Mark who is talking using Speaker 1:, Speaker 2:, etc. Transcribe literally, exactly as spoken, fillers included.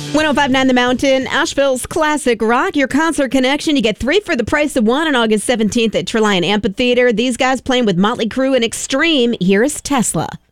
Speaker 1: one oh five point nine The Mountain, Asheville's classic rock. Your concert connection. You get three for the price of one on August seventeenth at Treliant Amphitheater. These guys playing with Motley Crue and Extreme. Here's Tesla.